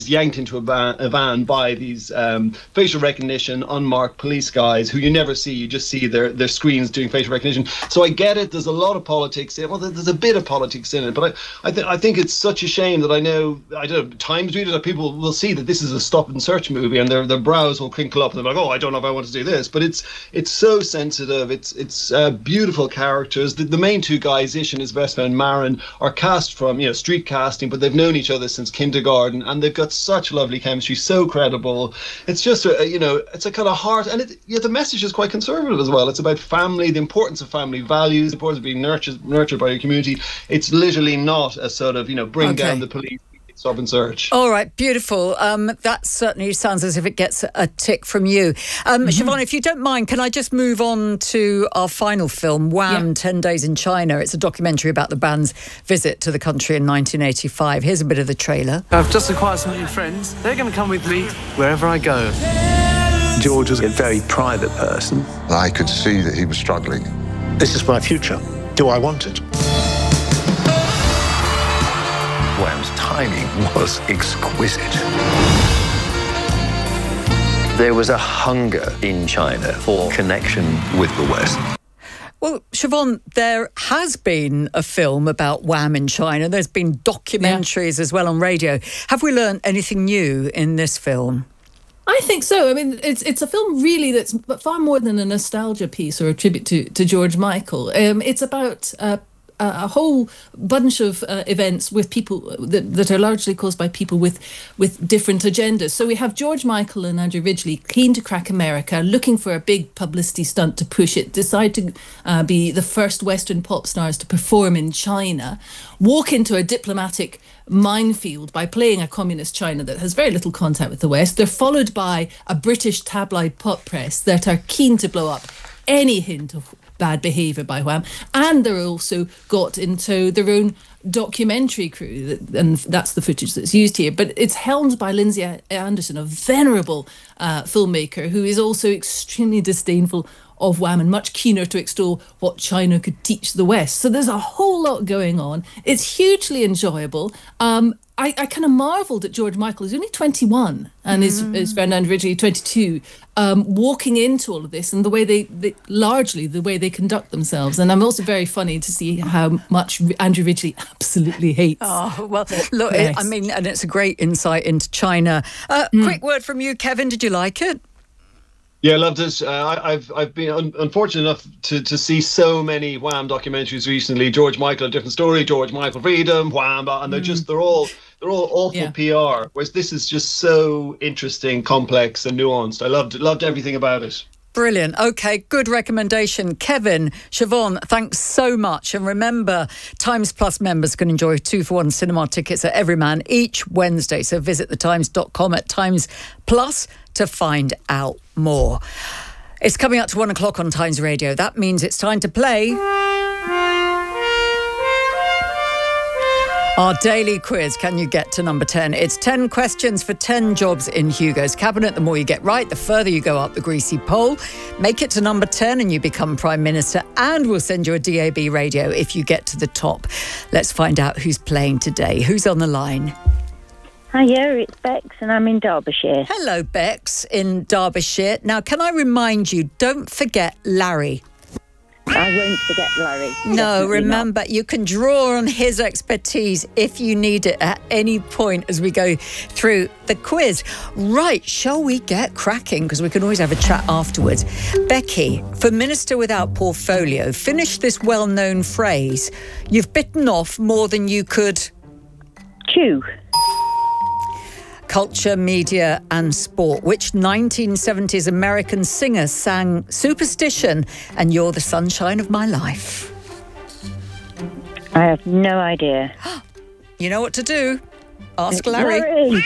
yanked into a van by these facial recognition unmarked police guys who you never see. You just see their screens doing facial recognition. So I get it. There's a lot of politics in it. Well, there's a bit of politics in it, but I think it's such a shame that I don't know, Times readers, that people will see that this is a stop and search movie, and their brows will crinkle up and they're like, oh, I don't know if I want to do this. But it's so sensitive. It's beautiful characters. The main two guys, Ish and his best friend Marin, are cast from street casting, but they've known each other since kindergarten, and they've got such lovely chemistry, so credible. It's just it's a kind of heart, and the message is quite conservative as well. It's about family, the importance of family values, the importance of being nurtured by your community. It's literally not a sort of bring down the police, stop and search. All right, beautiful. That certainly sounds as if it gets a tick from you. Siobhan, if you don't mind, can I just move on to our final film, Wham! 10 Days in China. It's a documentary about the band's visit to the country in 1985. Here's a bit of the trailer. I've just acquired some new friends. They're going to come with me wherever I go. George was a very private person. I could see that he was struggling. This is my future. Do I want it? Wham's timing was exquisite. There was a hunger in China for connection with the West. Well, Siobhan, there has been a film about Wham in China. There's been documentaries as well on radio. Have we learned anything new in this film? I think so. I mean, it's a film really that's far more than a nostalgia piece or a tribute to George Michael. It's about a whole bunch of events with people that are largely caused by people with different agendas. So we have George Michael and Andrew Ridgeley keen to crack America, looking for a big publicity stunt to push it, decide to be the first Western pop stars to perform in China, walk into a diplomatic minefield by playing a communist China that has very little contact with the West. They're followed by a British tabloid pop press that are keen to blow up any hint of bad behaviour by Wham, and they're also got into their own documentary crew, and that's the footage that's used here. But it's helmed by Lindsay Anderson, a venerable filmmaker who is also extremely disdainful of Wham and much keener to extol what China could teach the West. So there's a whole lot going on. It's hugely enjoyable. I kind of marvelled at George Michael, who's only 21, and his friend Andrew Ridgeley, 22, walking into all of this and the way they conduct themselves. And I'm also very funny to see how much Andrew Ridgeley absolutely hates. Oh, well, look, and it's a great insight into China. Quick word from you, Kevin. Did you like it? Yeah, I loved it. I've been unfortunate enough to see so many Wham documentaries recently. George Michael, A Different Story, George Michael, Freedom, Wham, and they're all awful PR. Whereas this is just so interesting, complex, and nuanced. I loved everything about it. Brilliant. Okay, good recommendation. Kevin, Siobhan, thanks so much. And remember, Times Plus members can enjoy 2-for-1 cinema tickets at Everyman each Wednesday. So visit thetimes.com at Times Plus to find out more. It's coming up to 1 o'clock on Times Radio. That means it's time to play our daily quiz. Can you get to number 10? It's 10 questions for 10 jobs in Hugo's cabinet. The more you get right, the further you go up the greasy pole. Make it to number 10 and you become Prime Minister, and we'll send you a DAB radio if you get to the top. Let's find out who's playing today. Who's on the line? Hiya, it's Bex and I'm in Derbyshire. Hello, Bex in Derbyshire. Now, can I remind you, don't forget Larry. I won't forget Larry. No, remember, you can draw on his expertise if you need it at any point as we go through the quiz. Right, shall we get cracking? Because we can always have a chat afterwards. Becky, for Minister Without Portfolio, finish this well-known phrase. You've bitten off more than you could... chew. Culture, media and sport. Which 1970s American singer sang Superstition and You're the Sunshine of My Life? I have no idea. You know what to do. Ask Larry.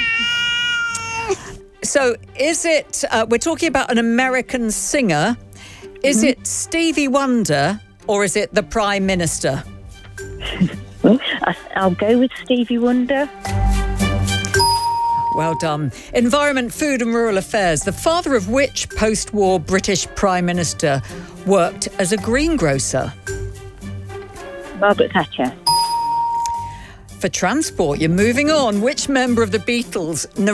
So is it, we're talking about an American singer. Is it Stevie Wonder or is it the Prime Minister? I'll go with Stevie Wonder. Well done. Environment, Food and Rural Affairs. The father of which post-war British Prime Minister worked as a greengrocer? Margaret Thatcher. for transport. You're moving on. Which member of the Beatles